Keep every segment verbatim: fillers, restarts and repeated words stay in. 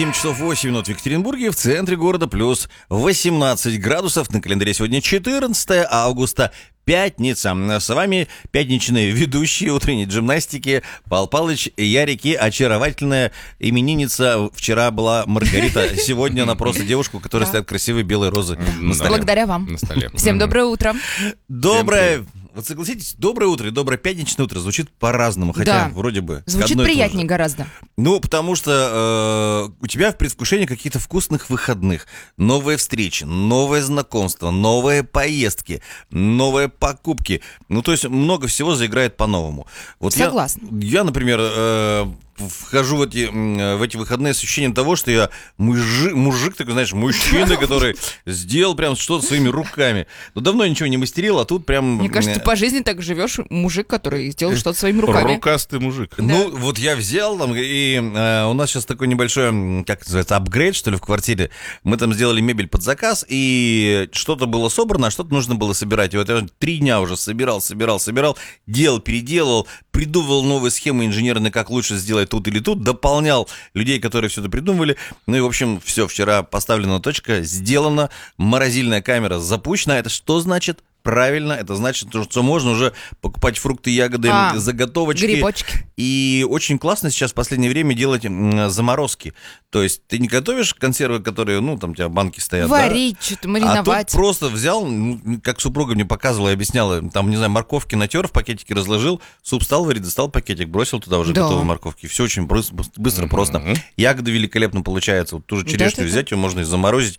семь часов восемь минут в Екатеринбурге, в центре города плюс восемнадцать градусов. На календаре сегодня четырнадцатое августа, пятница. С вами пятничные ведущие утренней джимнастики Павел Павлович, Ярик и очаровательная именинница. Вчера была Маргарита, сегодня она просто девушка, у которой стоят красивые белые розы на столе. Благодаря вам. На столе. Всем доброе утро. Доброе... Вот согласитесь, доброе утро и доброе пятничное утро звучит по-разному, хотя Да. вроде бы Звучит одно и то же. приятнее гораздо. Ну, потому что э, у тебя в предвкушении каких-то вкусных выходных, новые встречи, новые знакомства, новые поездки, новые покупки. Ну, то есть много всего заиграет по-новому. Вот Согласна. Я, я, например, э, вхожу в эти, в эти выходные с ощущением того, что я мужик, мужик такой, знаешь, мужчина, который сделал прям что-то своими руками. Но давно ничего не мастерил, а тут прям... Мне кажется, ты по жизни так живешь, мужик, который сделал что-то своими руками. Рукастый мужик. Ну, вот я взял там, и э, у нас сейчас такой небольшой, м, как это называется, апгрейд, что ли, в квартире. Мы там сделали мебель под заказ, и что-то было собрано, а что-то нужно было собирать. И вот я три дня уже собирал, собирал, собирал, делал, переделал, придумывал новые схемы инженерные, как лучше сделать тут или тут, дополнял людей, которые все это придумывали. Ну и, в общем, все, вчера поставлена точка, сделана, морозильная камера запущена. Это что значит? Правильно, это значит, что можно уже покупать фрукты, ягоды, А, заготовочки. грибочки. И очень классно сейчас в последнее время делать м, заморозки. То есть ты не готовишь консервы, которые, ну, там у тебя банки стоят, Варить, что-то да? мариновать. А тут просто взял, ну, как супруга мне показывала и объясняла, там, не знаю, морковки натер, в пакетике разложил, суп стал варить, достал пакетик, бросил туда уже Да. готовые морковки. Все очень быстро, быстро просто. Ягоды великолепно получаются. Вот ту же черешню Да-да-да. взять, ее можно и заморозить.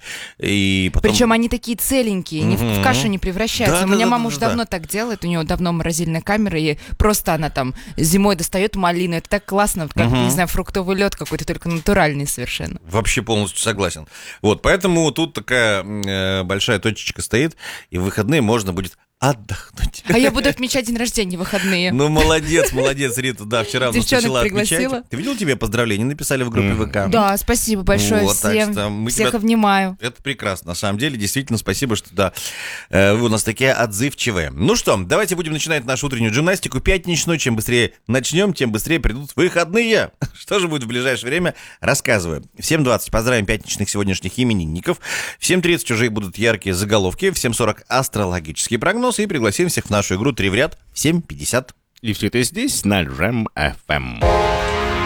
И потом... Причем они такие целенькие, не в- в кашу не превращаются. Да, У меня да, мама да, уже да, давно так делает, у нее давно морозильная камера, и просто она там зимой достает малину. Это так классно, вот как, не знаю, фруктовый лед какой-то, только натуральный совершенно. Вообще полностью согласен. Вот, поэтому тут такая э, большая точечка стоит, и в выходные можно будет отдохнуть. А я буду отмечать день рождения в выходные. Ну, молодец, молодец, Рита, да, вчера у нас Девчонок начала пригласила. отмечать. Ты видел, тебе поздравления написали в группе ВК? Да, спасибо большое Вот, так всем. что мы Всех тебя- обнимаю. Это прекрасно, на самом деле, действительно, спасибо, что да, э, вы у нас такие отзывчивые. Ну что, давайте будем начинать нашу утреннюю гимнастику пятничную. Чем быстрее начнем, тем быстрее придут выходные. Что же будет в ближайшее время, рассказываю. В семь двадцать поздравим пятничных сегодняшних именинников. В семь тридцать уже будут яркие заголовки. В семь сорок астрологический прогноз. И пригласим всех в нашу игру «Три в ряд» в семь пятьдесят. И все это здесь, на Джем эф эм.